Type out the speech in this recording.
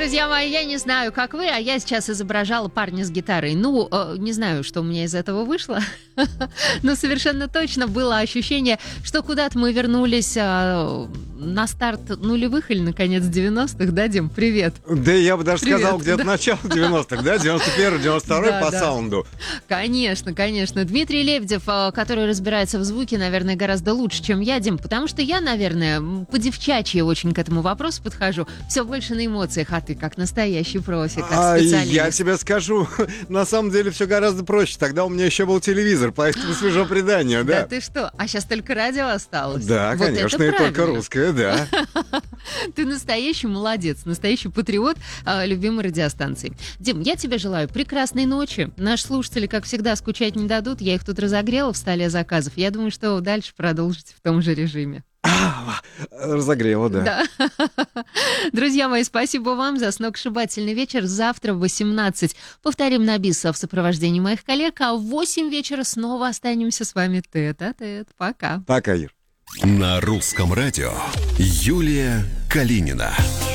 Друзья мои, я не знаю, как вы, а я сейчас изображала парня с гитарой. Ну, не знаю, что у меня из этого вышло, но совершенно точно было ощущение, что куда-то мы вернулись на старт нулевых или, наконец, 90-х. Да, Дим, привет. Да, я бы даже Привет, сказал, где-то да. начало 90-х, да? 91-й, 92-й Да, по да. саунду. Конечно, конечно. Дмитрий Лебедев, который разбирается в звуке, наверное, гораздо лучше, чем я, Дим, потому что я, наверное, по-девчачьи очень к этому вопросу подхожу. Все больше на эмоциях, а ты как настоящий профи, как специалист. Я тебе скажу, на самом деле все гораздо проще. Тогда у меня еще был телевизор, поэтому свежо предание, Да да. ты что? А сейчас только радио осталось? Да, Вот конечно, это и только правильно. русское, да. Ты настоящий молодец, настоящий патриот любимой радиостанции. Дим, я тебе желаю прекрасной ночи. Наши слушатели, как всегда, скучать не дадут. Я их тут разогрела в столе заказов. Я думаю, что дальше продолжите в том же режиме. Разогрело, да. Да. Друзья мои, спасибо вам за сногсшибательный вечер. Завтра в 18 повторим на бис в сопровождении моих коллег, а в 8 вечера снова останемся с вами тет-а-тет. Пока. Пока, Ир. На русском радио Юлия Калинина.